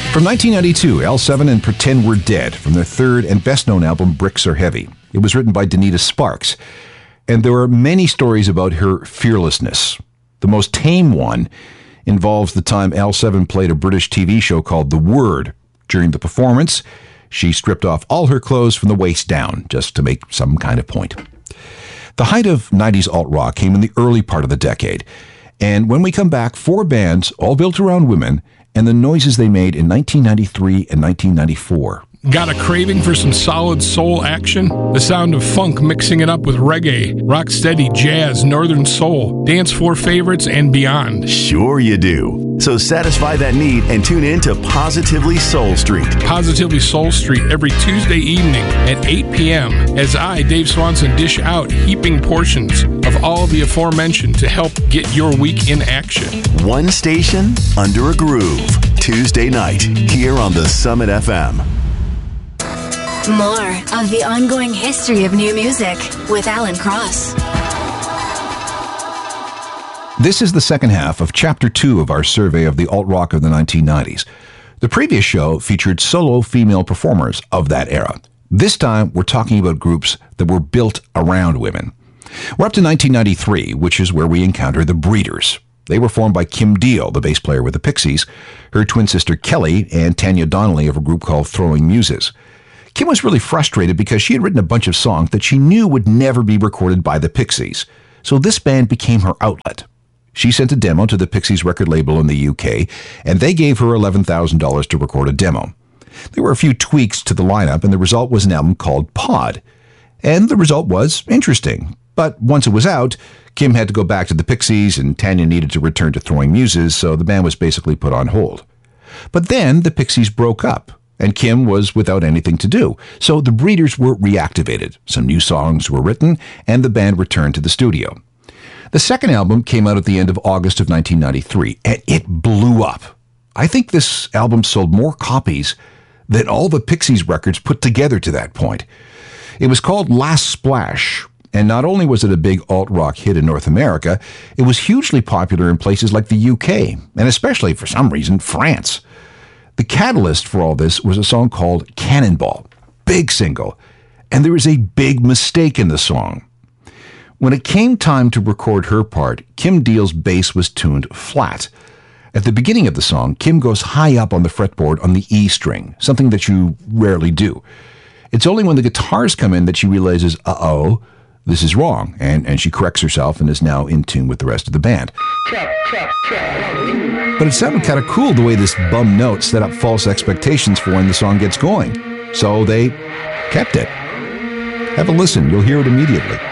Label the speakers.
Speaker 1: From 1992, L7 and Pretend We're Dead from their third and best-known album, Bricks Are Heavy. It was written by Danita Sparks, and there are many stories about her fearlessness. The most tame one involves the time L7 played a British TV show called The Word. During the performance, she stripped off all her clothes from the waist down, just to make some kind of point. The height of 90s alt-rock came in the early part of the decade, and when we come back, 4 bands, all built around women, and the noises they made in 1993 and 1994.
Speaker 2: Got a craving for some solid soul action? The sound of funk mixing it up with reggae, rocksteady, jazz, northern soul, dance floor favorites, and beyond.
Speaker 3: Sure you do. So satisfy that need and tune in to Positively Soul Street.
Speaker 2: Positively Soul Street every Tuesday evening at 8 p.m. as I, Dave Swanson, dish out heaping portions of all of the aforementioned to help get your week in action.
Speaker 3: One station under a groove. Tuesday night here on the Summit FM.
Speaker 4: More of the ongoing history of new music with Alan Cross.
Speaker 1: This is the second half of Chapter 2 of our survey of the alt-rock of the 1990s. The previous show featured solo female performers of that era. This time, we're talking about groups that were built around women. We're up to 1993, which is where we encounter the Breeders. They were formed by Kim Deal, the bass player with the Pixies, her twin sister Kelly, and Tanya Donnelly of a group called Throwing Muses. Kim was really frustrated because she had written a bunch of songs that she knew would never be recorded by the Pixies, so this band became her outlet. She sent a demo to the Pixies record label in the UK, and they gave her $11,000 to record a demo. There were a few tweaks to the lineup, and the result was an album called Pod. And the result was interesting. But once it was out, Kim had to go back to the Pixies, and Tanya needed to return to Throwing Muses, so the band was basically put on hold. But then the Pixies broke up, and Kim was without anything to do. So the Breeders were reactivated. Some new songs were written, and the band returned to the studio. The second album came out at the end of August of 1993, and it blew up. I think this album sold more copies than all the Pixies records put together to that point. It was called Last Splash, and not only was it a big alt-rock hit in North America, it was hugely popular in places like the UK, and especially, for some reason, France. The catalyst for all this was a song called Cannonball, big single, and there was a big mistake in the song. When it came time to record her part, Kim Deal's bass was tuned flat. At the beginning of the song, Kim goes high up on the fretboard on the E string, something that you rarely do. It's only when the guitars come in that she realizes, uh-oh, this is wrong, and she corrects herself and is now in tune with the rest of the band. But it sounded kind of cool the way this bum note set up false expectations for when the song gets going. So they kept it. Have a listen, you'll hear it immediately.